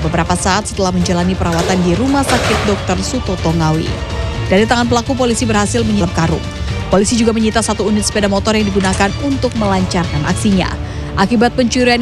beberapa saat setelah menjalani perawatan di Rumah Sakit Dr. Sutoto Ngawi. Dari tangan pelaku, polisi berhasil menyelip karung. Polisi juga menyita 1 unit sepeda motor yang digunakan untuk melancarkan aksinya. Akibat pencurian,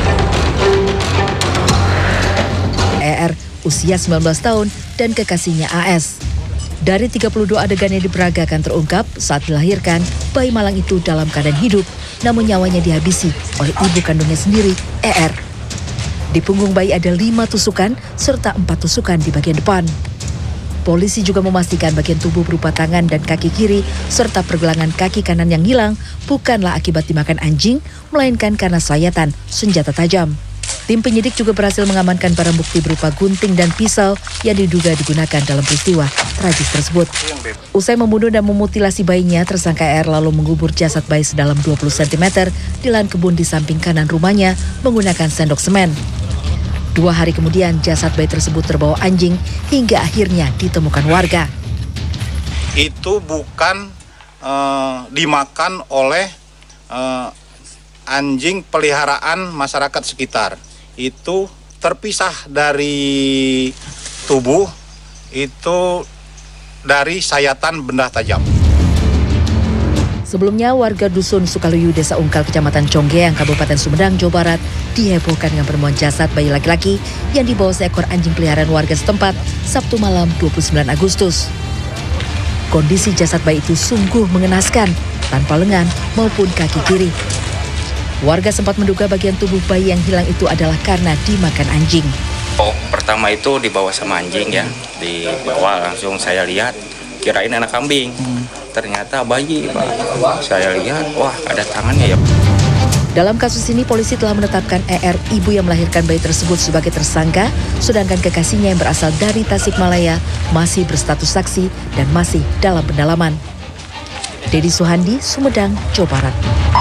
ER usia 19 tahun dan kekasihnya AS. Dari 32 adegan yang diperagakan terungkap saat dilahirkan, bayi malang itu dalam keadaan hidup, namun nyawanya dihabisi oleh ibu kandungnya sendiri, ER. Di punggung bayi ada 5 tusukan serta 4 tusukan di bagian depan. Polisi juga memastikan bagian tubuh berupa tangan dan kaki kiri serta pergelangan kaki kanan yang hilang bukanlah akibat dimakan anjing, melainkan karena sayatan senjata tajam. Tim penyidik juga berhasil mengamankan barang bukti berupa gunting dan pisau yang diduga digunakan dalam peristiwa tragis tersebut. Usai membunuh dan memutilasi bayinya, tersangka ER lalu mengubur jasad bayi sedalam 20 cm di lahan kebun di samping kanan rumahnya menggunakan sendok semen. 2 hari kemudian, jasad bayi tersebut terbawa anjing hingga akhirnya ditemukan warga. Itu bukan dimakan oleh anjing peliharaan masyarakat sekitar. Itu terpisah dari tubuh, itu dari sayatan benda tajam. Sebelumnya, warga Dusun Sukaluyu, Desa Ungkal, Kecamatan Conggeang, Kabupaten Sumedang, Jawa Barat, dihebohkan dengan penemuan jasad bayi laki-laki yang dibawa seekor anjing peliharaan warga setempat Sabtu malam 29 Agustus. Kondisi jasad bayi itu sungguh mengenaskan, tanpa lengan maupun kaki kiri. Warga sempat menduga bagian tubuh bayi yang hilang itu adalah karena dimakan anjing. Pertama itu dibawa sama anjing ya, dibawa langsung saya lihat, kirain anak kambing. Ternyata bayi, Pak. Saya lihat, wah ada tangannya ya. Dalam kasus ini, polisi telah menetapkan ER, ibu yang melahirkan bayi tersebut, sebagai tersangka, sedangkan kekasihnya yang berasal dari Tasikmalaya masih berstatus saksi dan masih dalam pendalaman. Dedi Suhandi, Sumedang, Jawa Barat.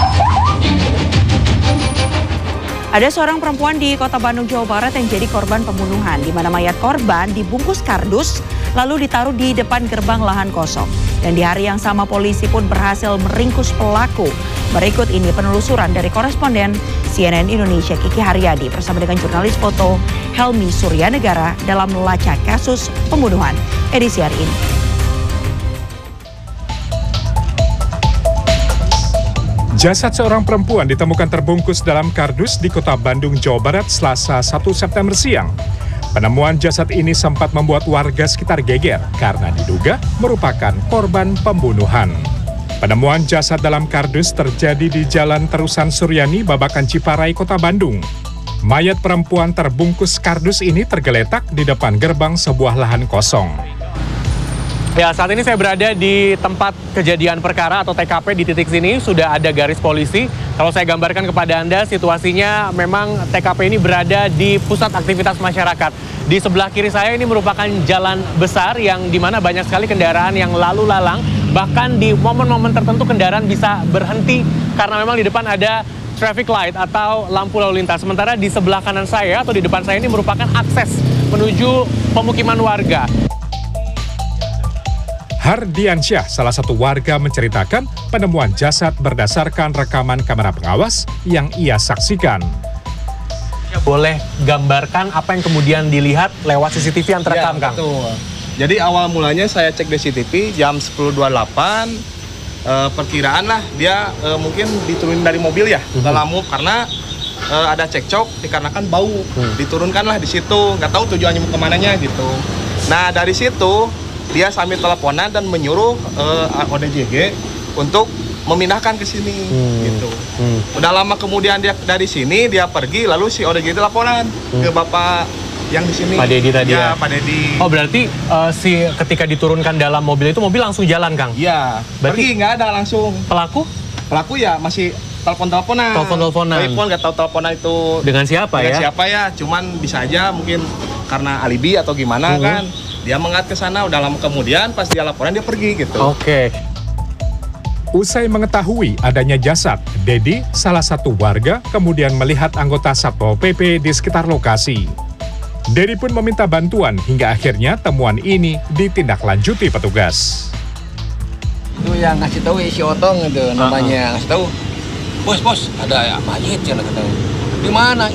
Ada seorang perempuan di Kota Bandung, Jawa Barat yang jadi korban pembunuhan, di mana mayat korban dibungkus kardus lalu ditaruh di depan gerbang lahan kosong. Dan di hari yang sama, polisi pun berhasil meringkus pelaku. Berikut ini penelusuran dari koresponden CNN Indonesia Kiki Haryadi bersama dengan jurnalis foto Helmi Suryanegara dalam melacak kasus pembunuhan edisi hari ini. Jasad seorang perempuan ditemukan terbungkus dalam kardus di Kota Bandung, Jawa Barat, Selasa 1 September siang. Penemuan jasad ini sempat membuat warga sekitar geger karena diduga merupakan korban pembunuhan. Penemuan jasad dalam kardus terjadi di Jalan Terusan Suryani, Babakan Ciparai, Kota Bandung. Mayat perempuan terbungkus kardus ini tergeletak di depan gerbang sebuah lahan kosong. Ya, saat ini saya berada di tempat kejadian perkara atau TKP. Di titik sini sudah ada garis polisi. Kalau saya gambarkan kepada Anda, situasinya memang TKP ini berada di pusat aktivitas masyarakat. Di sebelah kiri saya ini merupakan jalan besar yang dimana banyak sekali kendaraan yang lalu lalang. Bahkan di momen-momen tertentu kendaraan bisa berhenti karena memang di depan ada traffic light atau lampu lalu lintas. Sementara di sebelah kanan saya atau di depan saya ini merupakan akses menuju pemukiman warga. Hardiansyah, salah satu warga, menceritakan penemuan jasad berdasarkan rekaman kamera pengawas yang ia saksikan. Boleh gambarkan apa yang kemudian dilihat lewat CCTV yang terekam, Kang? Betul. Jadi awal mulanya saya cek di CCTV jam 10.28, perkiraan lah dia mungkin diturunin dari mobil ya, ke Lamup, karena ada cekcok dikarenakan bau. Diturunkanlah di situ, nggak tahu tujuannya kemananya gitu. Nah dari situ dia sambil teleponan dan menyuruh ODJG untuk memindahkan ke sini gitu. Udah lama kemudian dia dari sini dia pergi, lalu si ODJG teleponan ke bapak yang di sini. Pak Dedi tadi ya? Pak Dedi. Oh berarti ketika diturunkan dalam mobil itu mobil langsung jalan, Kang? Iya, berarti pergi nggak ada langsung. Pelaku ya masih telepon-teleponan. Telepon nggak tahu teleponan itu dengan siapa ya? Dengan siapa ya? Cuman bisa aja mungkin karena alibi atau gimana kan. Dia mengat ke sana, udah lama kemudian pas dia laporan dia pergi gitu. Oke. Usai mengetahui adanya jasad, Dedi, salah satu warga, kemudian melihat anggota Satpol PP di sekitar lokasi. Dedi pun meminta bantuan hingga akhirnya temuan ini ditindaklanjuti petugas. Itu yang ngasih tahu si Otong itu namanya, ngasih tahu. Bos, ada mayat ya, kata. Di mana?